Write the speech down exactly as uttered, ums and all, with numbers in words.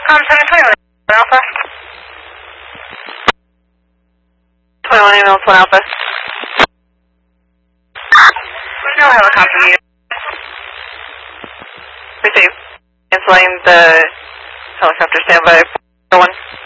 Um, seven twenty-one Alpha. twenty-one emails, one Alpha. No helicopter needed. Receive. Canceling the helicopter standby. One.